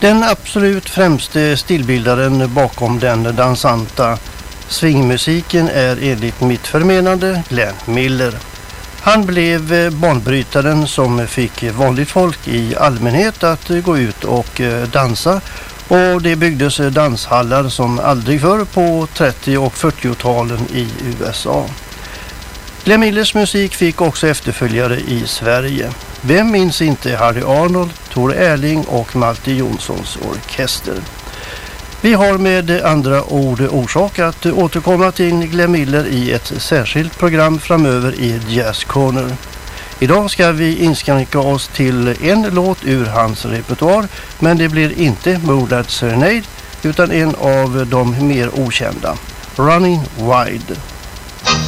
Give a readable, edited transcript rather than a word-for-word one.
Den absolut främste stilbildaren bakom den dansanta swingmusiken är enligt mitt förmenande Glenn Miller. Han blev banbrytaren som fick vanligt folk i allmänhet att gå ut och dansa, och det byggdes danshallar som aldrig förr på 30- och 40-talen i USA. Glenn Millers musik fick också efterföljare i Sverige. Vem minns inte Harry Arnold, Tor Erling och Malte Jonssons orkester? Vi har med andra ord orsak att återkomma till Glenn Miller i ett särskilt program framöver i Jazz Corner. Idag ska vi inskränka oss till en låt ur hans repertoar, men det blir inte Moonlight Serenade utan en av de mer okända, Running Wild.